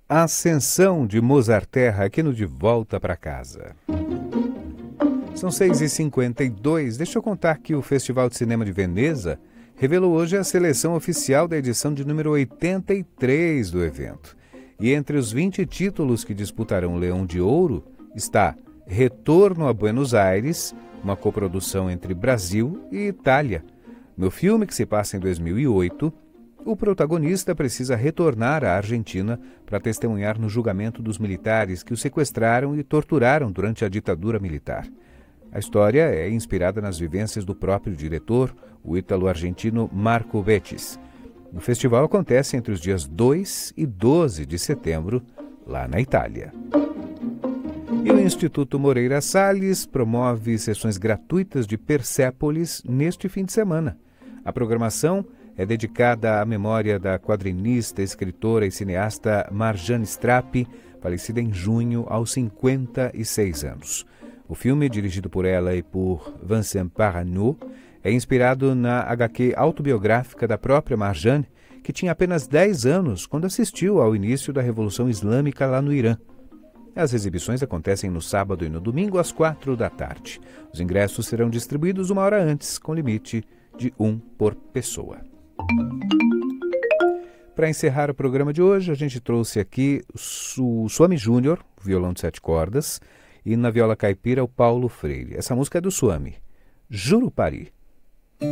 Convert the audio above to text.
Ascensão de Mozart Terra aqui no De Volta para Casa. São 6h52. Deixa eu contar que o Festival de Cinema de Veneza revelou hoje a seleção oficial da edição de número 83 do evento. E entre os 20 títulos que disputarão o Leão de Ouro está Retorno a Buenos Aires, uma coprodução entre Brasil e Itália. No filme, que se passa em 2008, o protagonista precisa retornar à Argentina para testemunhar no julgamento dos militares que o sequestraram e torturaram durante a ditadura militar. A história é inspirada nas vivências do próprio diretor, o ítalo-argentino Marco Bettis. O festival acontece entre os dias 2 e 12 de setembro, lá na Itália. E o Instituto Moreira Salles promove sessões gratuitas de Persépolis neste fim de semana. A programação é dedicada à memória da quadrinista, escritora e cineasta Marjane Strappi, falecida em junho aos 56 anos. O filme, dirigido por ela e por Vincent Parano, é inspirado na HQ autobiográfica da própria Marjane, que tinha apenas 10 anos quando assistiu ao início da Revolução Islâmica lá no Irã. As exibições acontecem no sábado e no domingo às 4 da tarde. Os ingressos serão distribuídos 1 hora antes, com limite de 1 por pessoa. Para encerrar o programa de hoje, a gente trouxe aqui o Swami Júnior, violão de 7 cordas, e na viola caipira o Paulo Freire. Essa música é do Swami, Jurupari.